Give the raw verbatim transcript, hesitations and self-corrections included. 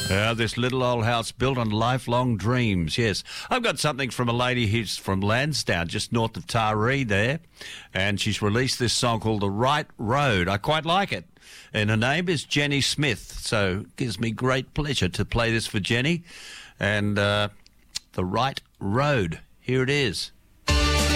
Uh, this little old house built on lifelong dreams, yes. I've got something from a lady who's from Lansdowne, just north of Taree there, and she's released this song called The Right Road. I quite like it. And her name is Jenny Smith, so it gives me great pleasure to play this for Jenny. And uh, The Right Road, here it is.